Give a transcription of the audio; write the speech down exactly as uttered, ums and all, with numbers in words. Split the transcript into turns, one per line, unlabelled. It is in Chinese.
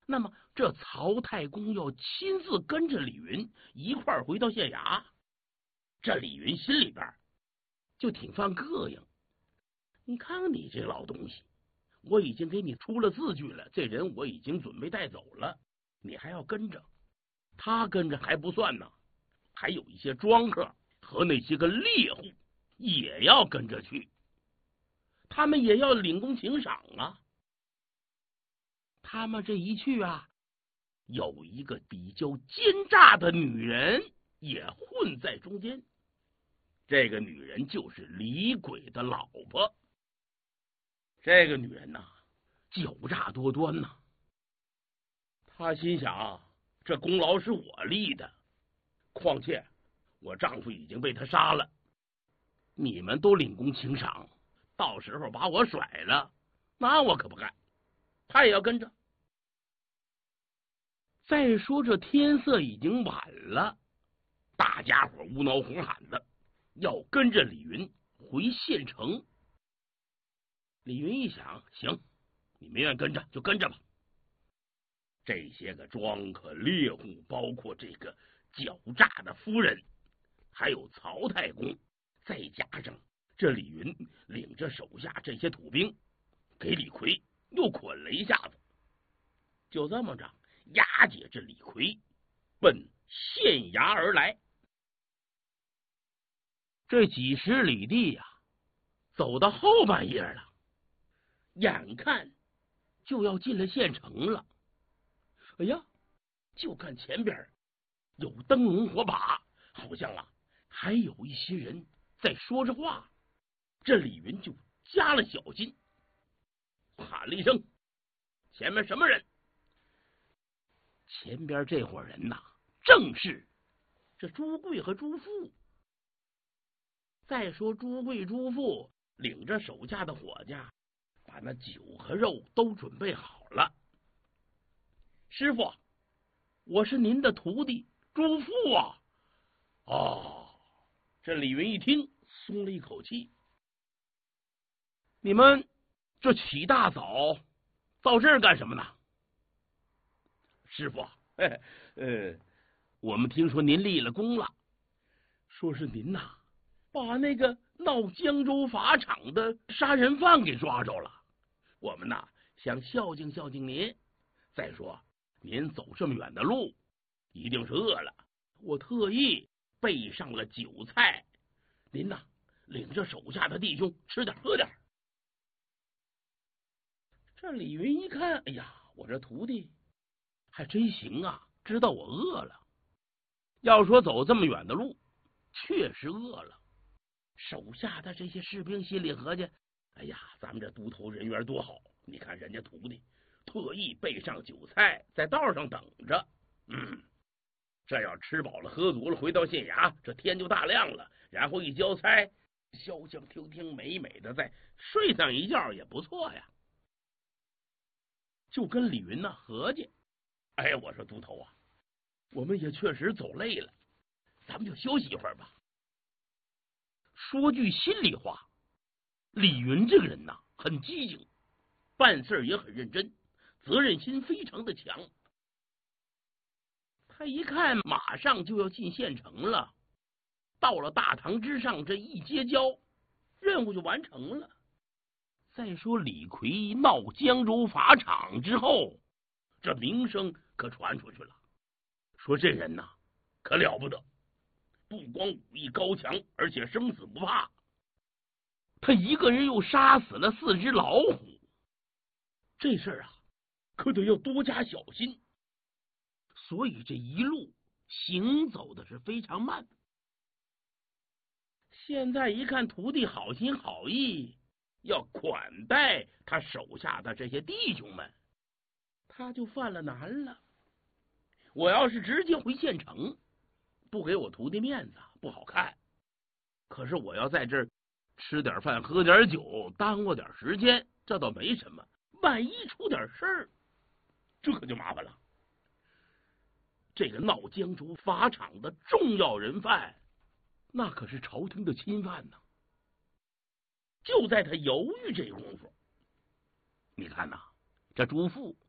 那么这曹太公要亲自跟着李云一块儿回到县衙，这李云心里边就挺犯膈应。你看看你这老东西，我已经给你出了字据了，这人我已经准备带走了，你还要跟着？他跟着还不算呢，还有一些庄客和那些个猎户也要跟着去，他们也要领功请赏啊。他们这一去啊，有一个比较奸诈的女人也混在中间，这个女人就是李鬼的老婆。这个女人呐，狡诈多端呐。她心想，这功劳是我立的，况且我丈夫已经被她杀了，你们都领功请赏，到时候把我甩了，那我可不干。她也要跟着。再说这天色已经晚了，大家伙乌闹哄喊的，要跟着李云回县城。李云一想，行，你们愿跟着就跟着吧。这些个庄客猎户，包括这个狡诈的夫人，还有曹太公，再加上这李云领着手下这些土兵，给李逵又捆了一下子。就这么着，押解着李逵奔县衙而来。这几十里地呀、啊，走到后半夜了，眼看就要进了县城了。哎呀，就看前边有灯笼火把，好像啊还有一些人在说着话。这李云就加了小心，喊了一声：“前面什么人？”前边这伙人呐、啊，正是这朱贵和朱富。再说朱贵、朱富领着手下的伙家，把那酒和肉都准备好了。师傅，我是您的徒弟朱富啊。哦，这李云一听，松了一口气。你们这起大早到这儿干什么呢？师傅，嘿呃，我们听说您立了功了，说是您呐，把那个闹江州法场的杀人犯给抓着了。我们呐想孝敬孝敬您。再说您走这么远的路，一定是饿了，我特意备上了酒菜，您呐领着手下的弟兄吃点喝点。这李云一看，哎呀，我这徒弟还真行啊，知道我饿了。要说走这么远的路，确实饿了。手下的这些士兵心里合计，哎呀，咱们这都头人缘多好，你看人家徒弟特意备上酒菜，在道上等着。嗯，这要吃饱了喝足了，回到县衙，这天就大亮了，然后一交差，消消停停美美的再睡上一觉也不错呀。就跟李云呢合计，哎，我说都头啊，我们也确实走累了，咱们就休息一会儿吧。说句心里话，李云这个人呐很机警，办事也很认真，责任心非常的强。他一看马上就要进县城了，到了大堂之上，这一接交，任务就完成了。再说李逵闹江州法场之后，这名声可传出去了，说这人呐可了不得，不光武艺高强，而且生死不怕。他一个人又杀死了四只老虎，这事儿啊可得要多加小心。所以这一路行走的是非常慢。现在一看徒弟好心好意，要款待他手下的这些弟兄们，他就犯了难了。我要是直接回县城，不给我徒弟面子不好看，可是我要在这儿吃点饭喝点酒，耽误点时间，这倒没什么，万一出点事儿，这可就麻烦了。这个闹江州法场的重要人犯，那可是朝廷的钦犯呢。就在他犹豫这功夫，你看呐，这朱富